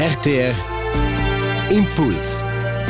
RTR Impuls.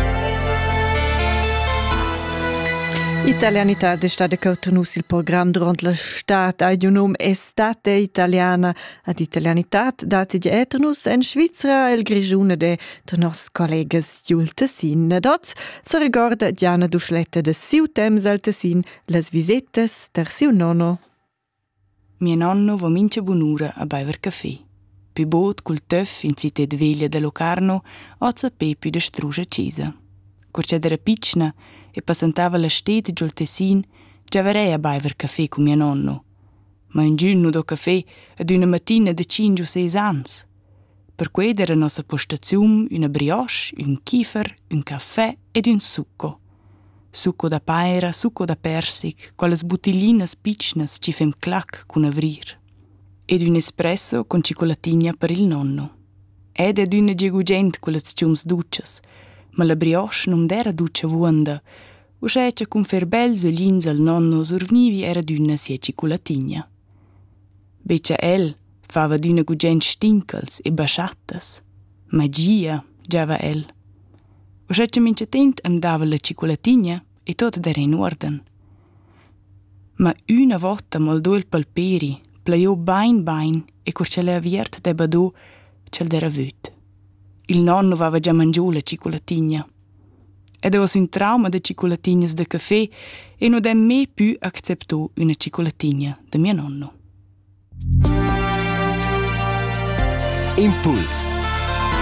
Italianità è stata cautenus il programma durante la stat ha un nome Estate Italiana ad Italianità dati di eternus in Svizzera e il grigione de nos collegas giul Tessin. Dots se ricorda Diana Duschletta de siu temps al Tessin las visitas der siu nonno. Mio nonno va mince bunura a bever caffè. Pi bot cul töff in citet veglia de Locarno o zapè più de struja cisa. Curce d'era piccina e passantava la stet giul Tessin, già verei a bever caffè con mio nonno. Ma un giorno do caffè ad una mattina de 5 o 6 ans. Per quei era nostra postazione una brioche, un kiefer, un caffè ed un succo. Succo da paera, succo da persic, quelles bottiglinas piccnas ci fem clac con avrir. Ed un espresso con cicolatigna per il nonno. Ed è d'una gegugent quelles ciums duccias, ma la brioche non era duccia vuonda, uscece con ferbels uglins al nonno survnivi era d'una sia cicolatigna. Beccia el fava d'una gugent stinkels e basciattas. Magia, giava el. Uscece mince tent am dava la cicolatigna e tot era in orden. Ma una volta moldo il palperi, plaiò bain e curcele aviert de badò cel d'era vöt. Il nonno aveva già mangiato la cicolatigna. Ed aveva un trauma de cicolatignas de caffè e non ha mai più accettato una cicolatigna de mio nonno. Impuls.